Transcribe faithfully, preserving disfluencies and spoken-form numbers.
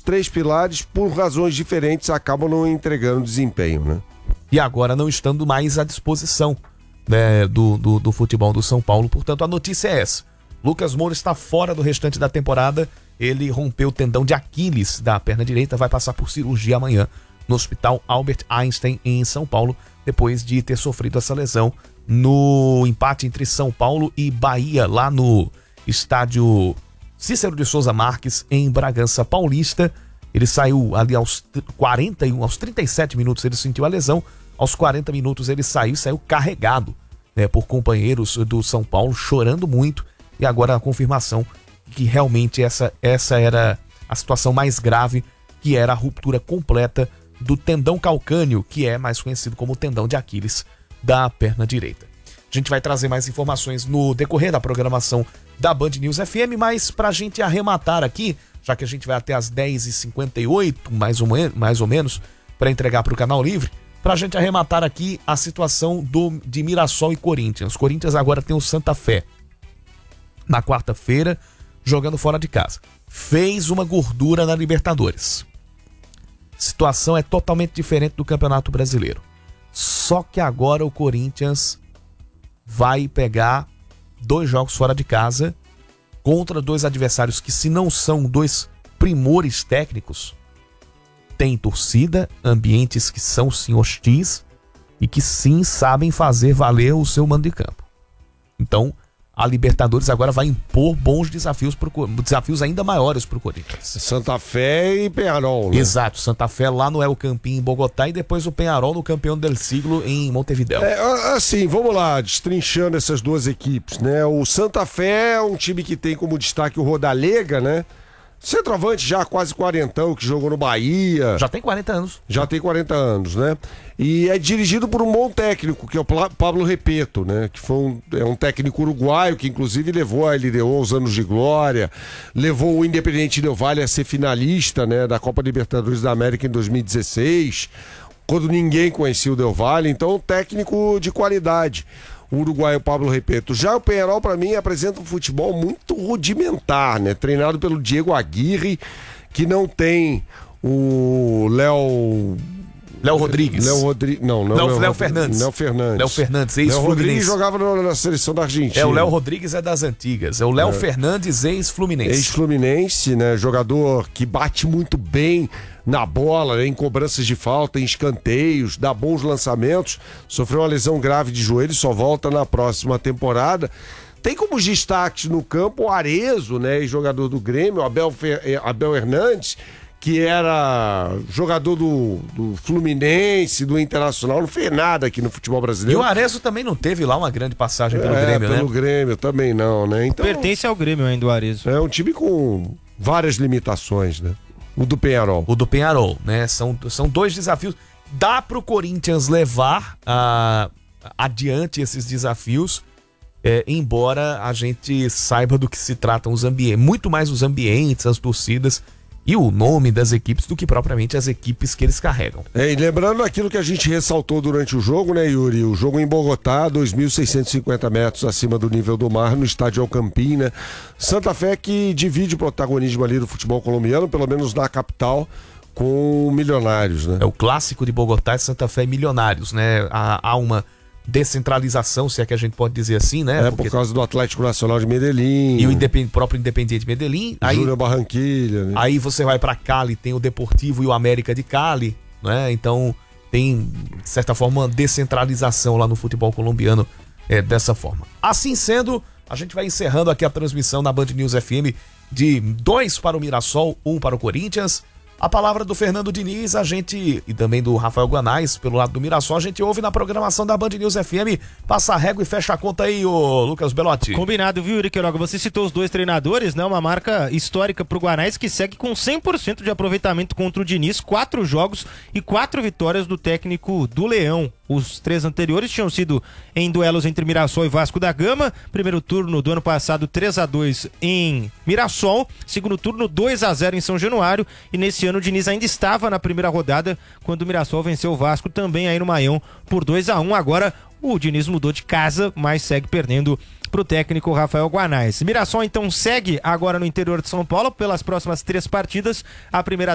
três pilares, por razões diferentes, acabam não entregando desempenho, né? E agora não estando mais à disposição, né, do, do, do futebol do São Paulo. Portanto, a notícia é essa. Lucas Moura está fora do restante da temporada. Ele rompeu o tendão de Aquiles da perna direita, vai passar por cirurgia amanhã no Hospital Albert Einstein, em São Paulo, depois de ter sofrido essa lesão no empate entre São Paulo e Bahia, lá no estádio Cícero de Souza Marques, em Bragança Paulista. Ele saiu ali aos quarenta e um, aos trinta e sete minutos ele sentiu a lesão, aos quarenta minutos ele saiu, saiu carregado, né, por companheiros do São Paulo, chorando muito, e agora a confirmação que realmente essa, essa era a situação mais grave, que era a ruptura completa do tendão calcâneo, que é mais conhecido como tendão de Aquiles da perna direita. A gente vai trazer mais informações no decorrer da programação da Band News F M, mas pra gente arrematar aqui, já que a gente vai até as dez e cinquenta e oito, mais ou, mais ou menos, para entregar para o Canal Livre, pra gente arrematar aqui a situação do, de Mirassol e Corinthians. Corinthians agora tem o Santa Fé na quarta-feira, jogando fora de casa. Fez uma gordura na Libertadores. Situação é totalmente diferente do Campeonato Brasileiro. Só que agora o Corinthians vai pegar dois jogos fora de casa contra dois adversários que, se não são dois primores técnicos, tem torcida, ambientes que são sim hostis e que sim sabem fazer valer o seu mando de campo. Então, a Libertadores agora vai impor bons desafios, pro, desafios ainda maiores para o Corinthians. Santa Fé e Peñarol, né? Exato, Santa Fé lá no El Campín, em Bogotá, e depois o Peñarol no Campeão del Siglo em Montevidéu. É, assim, vamos lá, destrinchando essas duas equipes, né? O Santa Fé é um time que tem como destaque o Rodalega, né? Centroavante já quase quarentão, que jogou no Bahia. Já tem quarenta anos. Já tem quarenta anos, né? E é dirigido por um bom técnico, que é o Pablo Repeto, né? Que foi um, é um técnico uruguaio, que inclusive levou a L D O aos anos de glória, levou o Independiente Del Valle a ser finalista, né, da Copa Libertadores da América em dois mil e dezesseis, quando ninguém conhecia o Del Valle. Então, um técnico de qualidade, o uruguaio Pablo Repeto. Já o Peñarol, para mim, apresenta um futebol muito rudimentar, né? Treinado pelo Diego Aguirre, que não tem o Léo... Léo Rodrigues. Léo Rodrigues. Não, não. Léo, Léo, Léo Fernandes. Léo Fernandes. Léo Fernandes, Léo Rodrigues ex-Fluminense. jogava na, na seleção da Argentina. É, o Léo Rodrigues é das antigas. É o Léo é. Fernandes, ex-Fluminense. Ex-Fluminense, né? Jogador que bate muito bem na bola, né? Em cobranças de falta, em escanteios, dá bons lançamentos. Sofreu uma lesão grave de joelho, só volta na próxima temporada. Tem como destaque no campo o Arezzo, né? Jogador do Grêmio, o Abel, Fer... Abel Hernandes, que era jogador do, do Fluminense, do Internacional, não fez nada aqui no futebol brasileiro. E o Arezzo também não teve lá uma grande passagem pelo é, Grêmio, pelo né? Grêmio também não, né? Então, pertence ao Grêmio ainda o Arezzo. É um time com várias limitações, né? O do Peñarol. O do Peñarol, né? São, são dois desafios. Dá pro Corinthians levar uh, adiante esses desafios, é, embora a gente saiba do que se tratam os ambientes, muito mais os ambientes, as torcidas e o nome das equipes do que propriamente as equipes que eles carregam. É, e lembrando aquilo que a gente ressaltou durante o jogo, né, Yuri? O jogo em Bogotá, dois mil seiscentos e cinquenta metros acima do nível do mar, no estádio El Campín, né? Santa Fé que divide o protagonismo ali do futebol colombiano, pelo menos na capital, com Milionários, né? É o clássico de Bogotá, Santa Fé e Milionários, né? Há, há uma descentralização, se é que a gente pode dizer assim, né? É, porque... por causa do Atlético Nacional de Medellín. E o independ... próprio Independiente Medellín. Aí... Júnior Barranquilha. Né? Aí você vai pra Cali, tem o Deportivo e o América de Cali, né? Então tem, de certa forma, uma descentralização lá no futebol colombiano, é, dessa forma. Assim sendo, a gente vai encerrando aqui a transmissão na Band News F M de dois para o Mirassol, um para o Corinthians. A palavra do Fernando Diniz, a gente, e também do Rafael Guanais, pelo lado do Mirassol, a gente ouve na programação da Band News F M. Passa a régua e fecha a conta aí, ô Lucas Belotti. Combinado, viu, Yuri Queiroga? Você citou os dois treinadores, né? Uma marca histórica pro Guanais, que segue com cem por cento de aproveitamento contra o Diniz, quatro jogos e quatro vitórias do técnico do Leão. Os três anteriores tinham sido em duelos entre Mirassol e Vasco da Gama. Primeiro turno do ano passado, três a dois em Mirassol. Segundo turno, dois a zero em São Januário. E nesse ano o Diniz ainda estava na primeira rodada, quando o Mirassol venceu o Vasco também aí no Maião por dois a um. Agora o Diniz mudou de casa, mas segue perdendo pro técnico Rafael Guanais. Mirassol então segue agora no interior de São Paulo pelas próximas três partidas. A primeira